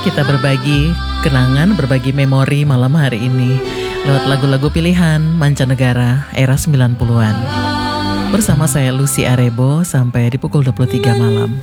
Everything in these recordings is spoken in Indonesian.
kita berbagi kenangan, berbagi memori malam hari ini lewat lagu-lagu pilihan mancanegara era 90-an. Bersama saya Lucy Arebo sampai di pukul 23 malam.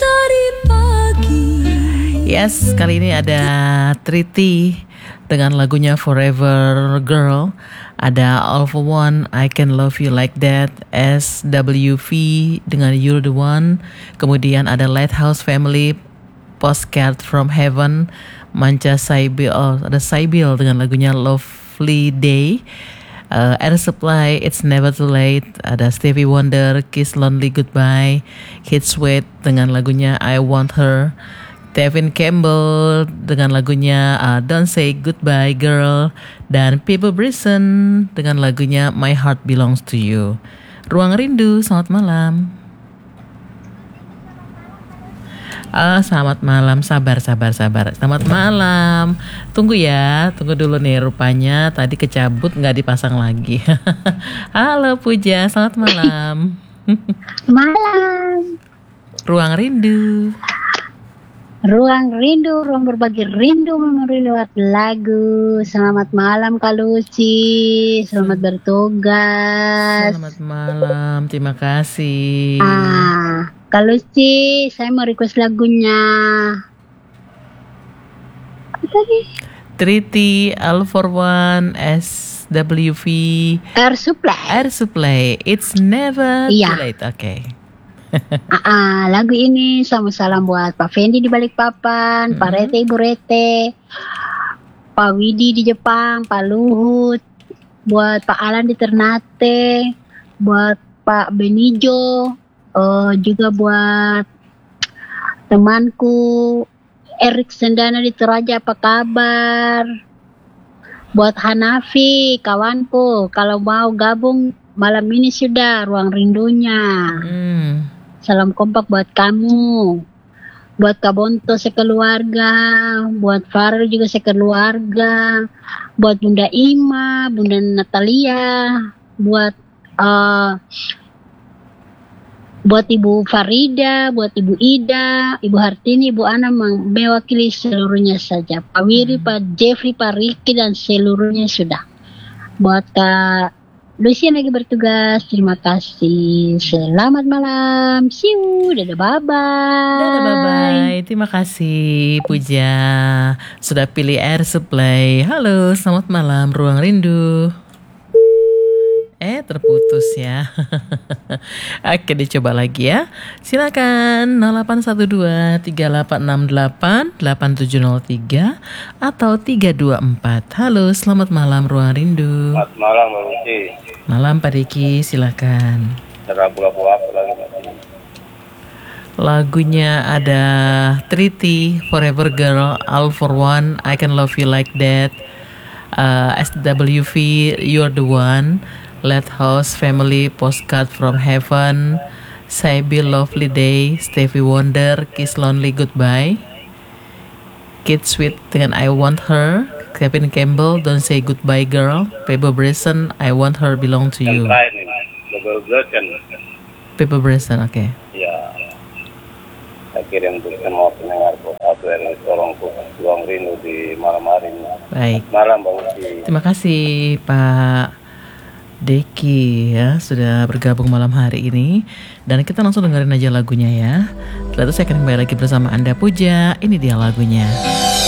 Yes, kali ini ada Triti dengan lagunya Forever Girl. Ada All For One, I Can Love You Like That. SWV dengan You're The One. Kemudian ada Lighthouse Family, Postcard From Heaven. Manca Saibil, ada Saibil dengan lagunya Lovely Day. Air Supply, It's Never Too Late. Ada Stevie Wonder, Kiss Lonely Goodbye. Kid Sweat dengan lagunya I Want Her. Tevin Campbell dengan lagunya Don't Say Goodbye Girl. Dan People Brisson dengan lagunya My Heart Belongs to You. Ruang Rindu, selamat malam. Selamat malam, sabar. Selamat malam. Tunggu dulu nih, rupanya tadi kecabut gak dipasang lagi. Halo Puja, selamat malam. Malam. Ruang Rindu. Ruang rindu, ruang berbagi rindu memori lewat lagu. Selamat malam Kak Lucy, selamat bertugas. Selamat malam, terima kasih. Kak Lucy, saya mau request lagunya. Apa tadi? Triti, All For One, SWV, Air Supply, It's Never Too Late. Oke. Lagu ini sama salam buat Pak Fendi di Balikpapan, Pak Rete, Ibu Rete, Pak Widi di Jepang, Pak Luhut, buat Pak Alan di Ternate, buat Pak Benijo, juga buat temanku Erik Sendana di Toraja, apa kabar? Buat Hanafi, kawanku, kalau mau gabung malam ini sudah ruang rindunya. Salam kompak buat kamu, buat Kak Bonto sekeluarga, buat Farel juga sekeluarga, buat Bunda Ima, Bunda Natalia, buat Ibu Farida, buat Ibu Ida, Ibu Hartini, Ibu Ana, mewakili seluruhnya saja. Pak Wiri, Pak Jeffrey, Pak Riki dan seluruhnya sudah. Buat Kak Lucy yang lagi bertugas, terima kasih. Selamat malam. See you. Dadah bye-bye. Terima kasih Puja. Sudah pilih Air Supply. Halo, selamat malam Ruang Rindu. Terputus ya. Oke, dicoba lagi ya. Silakan 0812 3868 8703 atau 324. Halo, selamat malam Ruang Rindu. Selamat malam Mbak Lucy. Malam Pak Diki, silakan. Lagu-lagu apa lagi Mbak? Lagunya ada Triti, Forever Girl, All For One, I Can Love You Like That, SWV, You're The One, Lighthouse Family, Postcard From Heaven, Saibil, Lovely Day, Stevie Wonder, Kiss Lonely Goodbye, Kid Sweat dengan I Want Her, Tevin Campbell, Don't Say Goodbye Girl, People Brisson, I Want Her Belong To You. People Brisson, oke. Ya, saya kirim untuk semua pendengar satu yang tolong ruang rindu di malam hari ini. Baik. Malam Mbak Lucy. Terima kasih Pak Deki ya sudah bergabung malam hari ini, dan kita langsung dengerin aja lagunya ya. Setelah itu saya akan kembali lagi bersama Anda Puja. Ini dia lagunya.